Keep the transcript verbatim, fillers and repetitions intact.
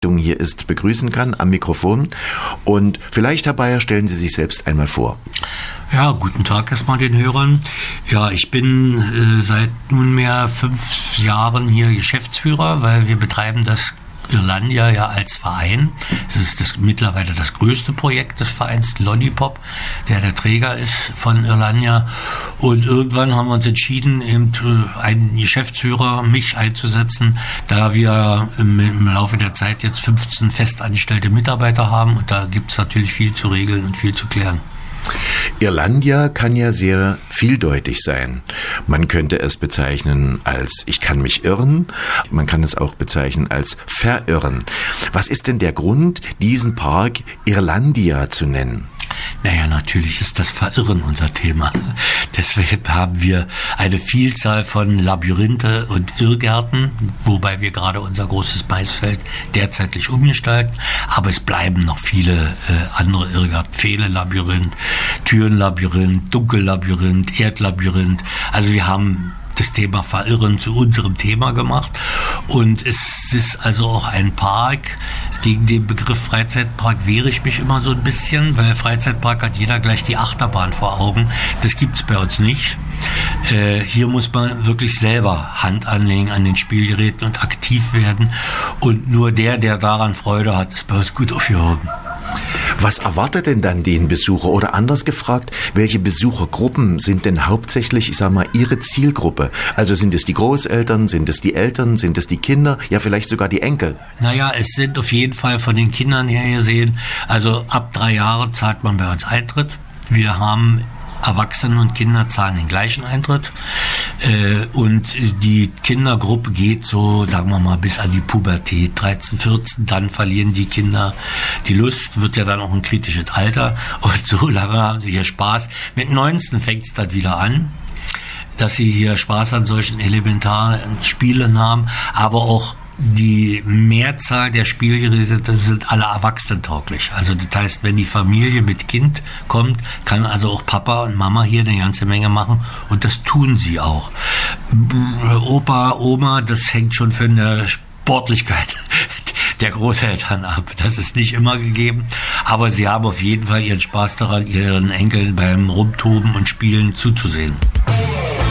hier ist, begrüßen kann am Mikrofon. Und vielleicht, Herr Bayer, stellen Sie sich selbst einmal vor. Ja, guten Tag erstmal den Hörern. Ja, ich bin äh, seit nunmehr fünf Jahren hier Geschäftsführer, weil wir betreiben das Irlandia ja als Verein. Es ist das, mittlerweile das größte Projekt des Vereins Lollipop, der der Träger ist von Irlandia. Und irgendwann haben wir uns entschieden, eben einen Geschäftsführer, mich einzusetzen, da wir im, im Laufe der Zeit jetzt fünfzehn festangestellte Mitarbeiter haben. Und da gibt es natürlich viel zu regeln und viel zu klären. Irlandia kann ja sehr vieldeutig sein. Man könnte es bezeichnen als ich kann mich irren, man kann es auch bezeichnen als verirren. Was ist denn der Grund, diesen Park Irlandia zu nennen? Naja, natürlich ist das Verirren unser Thema. Deswegen haben wir eine Vielzahl von Labyrinthe und Irrgärten, wobei wir gerade unser großes Maisfeld derzeitig umgestalten. Aber es bleiben noch viele äh, andere Irrgärten. Pfähle-Labyrinth, Türenlabyrinth, Dunkellabyrinth, Erdlabyrinth. Also wir haben das Thema Verirren zu unserem Thema gemacht. Und es ist also auch ein Park. Gegen den Begriff Freizeitpark wehre ich mich immer so ein bisschen, weil Freizeitpark hat jeder gleich die Achterbahn vor Augen. Das gibt es bei uns nicht. Äh, hier muss man wirklich selber Hand anlegen an den Spielgeräten und aktiv werden. Und nur der, der daran Freude hat, ist bei uns gut aufgehoben. Was erwartet denn dann den Besucher? Oder anders gefragt, welche Besuchergruppen sind denn hauptsächlich, ich sag mal, Ihre Zielgruppe? Also sind es die Großeltern, sind es die Eltern, sind es die Kinder, ja vielleicht sogar die Enkel? Naja, es sind auf jeden Fall von den Kindern her gesehen, also ab drei Jahre zahlt man bei uns Eintritt. Wir haben Erwachsene und Kinder zahlen den gleichen Eintritt äh, und die Kindergruppe geht so, sagen wir mal, bis an die Pubertät, dreizehn, vierzehn, dann verlieren die Kinder die Lust, wird ja dann auch ein kritisches Alter und so lange haben sie hier Spaß. Mit neunzehn fängt es dann wieder an, dass sie hier Spaß an solchen elementaren Spielen haben, aber auch die Mehrzahl der Spielgeräte sind alle erwachsenentauglich. Also das heißt, wenn die Familie mit Kind kommt, kann also auch Papa und Mama hier eine ganze Menge machen und das tun sie auch. Opa, Oma, das hängt schon von der Sportlichkeit der Großeltern ab. Das ist nicht immer gegeben, aber sie haben auf jeden Fall ihren Spaß daran, ihren Enkeln beim Rumtoben und Spielen zuzusehen.